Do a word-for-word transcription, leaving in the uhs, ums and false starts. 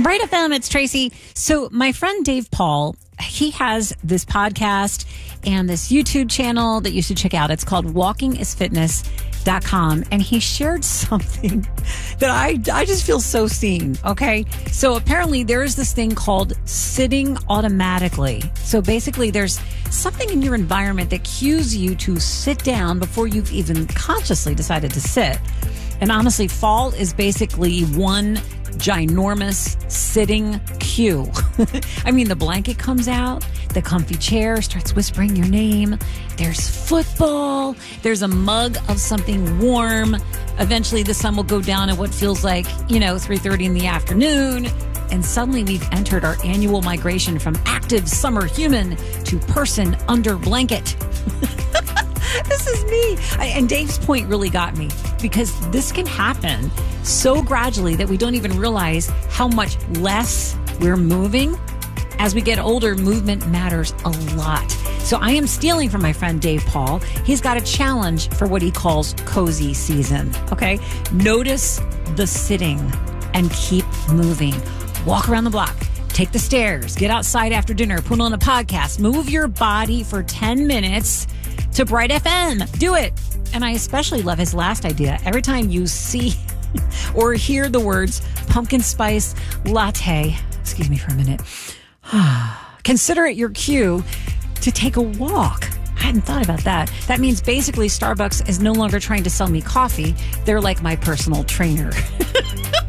Bright F M, it's Tracy. So my friend Dave Paul, he has this podcast and this YouTube channel that you should check out. It's called walking is fitness dot com. And he shared something that I, I just feel so seen. Okay. So apparently there is this thing called sitting automatically. So basically there's something in your environment that cues you to sit down before you've even consciously decided to sit. And honestly, fall is basically one ginormous sitting cue. I mean, the blanket comes out, the comfy chair starts whispering your name. There's football. There's a mug of something warm. Eventually, the sun will go down at what feels like, you know, three thirty in the afternoon. And suddenly we've entered our annual migration from active summer human to person under blanket. This is me. I, and Dave's point really got me because this can happen so gradually that we don't even realize how much less we're moving. As we get older, movement matters a lot. So I am stealing from my friend Dave Paul. He's got a challenge for what he calls cozy season. Okay. Notice the sitting and keep moving. Walk around the block. Take the stairs. Get outside after dinner. Put on a podcast. Move your body for ten minutes to Bright F M. Do it. And I especially love his last idea. Every time you see or hear the words pumpkin spice latte, excuse me for a minute, consider it your cue to take a walk. I hadn't thought about that. That means basically Starbucks is no longer trying to sell me coffee. They're like my personal trainer.